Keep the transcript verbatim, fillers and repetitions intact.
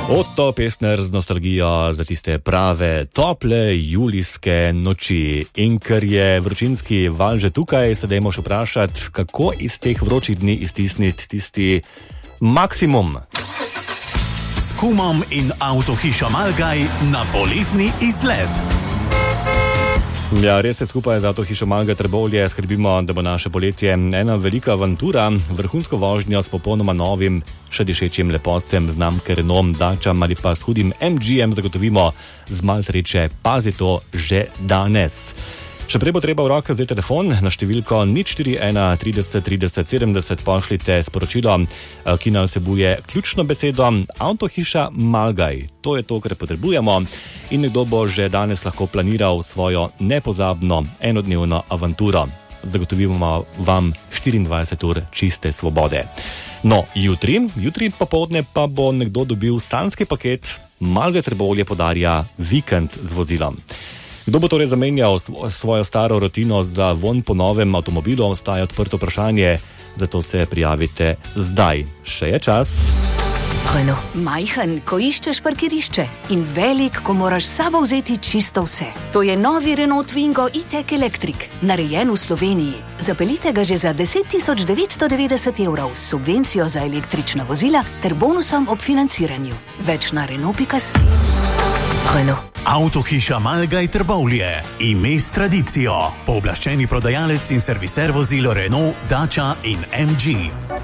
Otto Pestner z nostalgijo za tiste prave, tople julijske noči. In ker je vročinski val že tukaj, se dajmo še vprašati, kako iz teh vročih dni iztisniti tisti maksimum. S kumom in Avtohišo Malgaj na poletni izlet. Ja, res se skupaj z Avtohišo Malgaj Trbovlje skrbimo, da bo naše poletje ena velika avantura, vrhunsko vožnjo s popolnoma novim, še dišečim lepotcem znamke Renault, Daciam ali pa s hudim em dži-jem zagotovimo z malo sreče, pazi to, že danes. Še prej bo treba v roke vzeti telefon na številko nič štiri ena trideset trideset sedemdeset, pošljite sporočilo, ki nam vsebuje ključno besedo Avtohiša Malgaj. To je to, kar potrebujemo in nekdo bo že danes lahko planiral svojo nepozabno enodnevno avanturo. Zagotovimo vam štiriindvajset ur čiste svobode. No, jutri, jutri popoldne pa bo nekdo dobil sanjski paket, Malgaj Trbovlje podarja vikend z vozilom. Kdo bo torej zamenjal svojo staro rutino za vonj po novem avtomobilu, ostaja odprto vprašanje, zato se prijavite zdaj. Še je čas. Renault. Majhen, ko iščeš parkirišče in velik, ko moraš s sabo vzeti čisto vse. To je novi Renault Twingo e-tech Electric, narejen v Sloveniji. Zapeljite ga že za deset tisoč devetsto devetdeset evrov s subvencijo za električna vozila ter bonusom ob financiranju. Več na Renault pika si. Renault. Avtohiša Malgaj Trbovlje. Ime s tradicijo. Pooblaščeni prodajalec in serviser vozil Renault, Dacia in em dži.